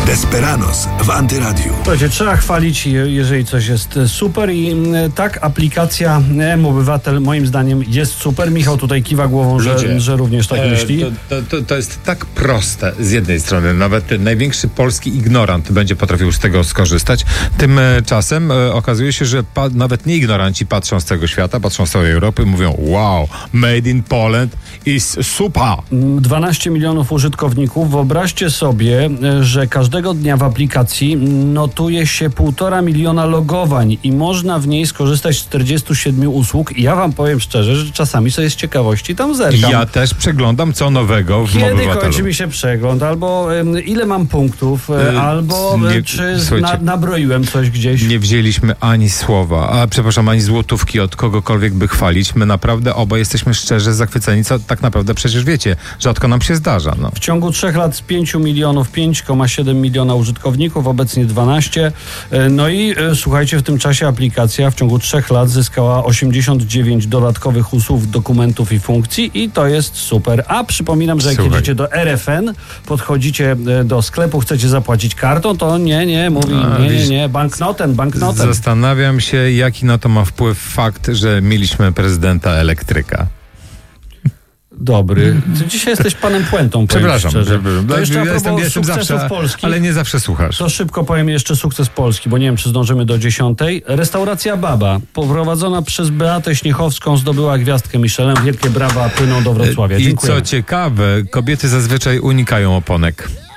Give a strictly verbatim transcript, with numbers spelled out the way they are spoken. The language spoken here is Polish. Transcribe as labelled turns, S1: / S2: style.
S1: Desperados w Antyradiu.
S2: Słuchajcie, trzeba chwalić, jeżeli coś jest super i tak, aplikacja M-Obywatel moim zdaniem jest super. Michał tutaj kiwa głową, że, że również tak myśli.
S3: E, to, to, to jest tak proste z jednej strony. Nawet ten największy polski ignorant będzie potrafił z tego skorzystać. Tymczasem e, okazuje się, że pa, nawet nie ignoranci patrzą z całego świata, patrzą z całej Europy i mówią: wow, made in Poland is super.
S2: dwanaście milionów użytkowników. Wyobraźcie sobie, że każdego dnia w aplikacji notuje się półtora miliona logowań i można w niej skorzystać z czterdziestu siedmiu usług. I ja wam powiem szczerze, że czasami sobie z ciekawości tam zerkam.
S3: Ja też przeglądam co nowego w
S2: Kiedy
S3: Obywatelu.
S2: kończy mi się przegląd, albo um, ile mam punktów, e, albo
S3: nie,
S2: czy
S3: słuchajcie,
S2: na, nabroiłem coś gdzieś.
S3: Nie wzięliśmy ani słowa, a przepraszam, ani złotówki od kogokolwiek by chwalić. My naprawdę obaj jesteśmy szczerze zachwyceni, co tak naprawdę przecież wiecie, rzadko nam się zdarza. No.
S2: W ciągu trzech lat z pięciu milionów, pięć przecinek siedem miliona użytkowników, obecnie dwanaście. No i e, słuchajcie, w tym czasie aplikacja w ciągu trzech lat zyskała osiemdziesiąt dziewięć dodatkowych usług, dokumentów i funkcji i to jest super. A przypominam, że jak
S3: Słuchaj.
S2: jedziecie do R F N, podchodzicie do sklepu, chcecie zapłacić kartą, to nie, nie, mówi,
S3: A,
S2: nie, nie,
S3: widzisz,
S2: nie, banknotem, banknotem.
S3: Zastanawiam się, jaki na to ma wpływ fakt, że mieliśmy prezydenta elektryka.
S2: Dobry. Ty dzisiaj jesteś panem Puentą.
S3: Przepraszam,
S2: szczerze. To jeszcze
S3: ja
S2: a
S3: jestem,
S2: propos
S3: jestem
S2: sukcesów
S3: zawsze,
S2: Polski.
S3: ale nie zawsze słuchasz.
S2: To szybko powiem jeszcze sukces Polski, bo nie wiem, czy zdążymy do dziesiątej. Restauracja Baba, poprowadzona przez Beatę Śniechowską, zdobyła gwiazdkę Michelin. Wielkie brawa płyną do Wrocławia.
S3: I
S2: Dziękuję.
S3: co ciekawe, kobiety zazwyczaj unikają oponek.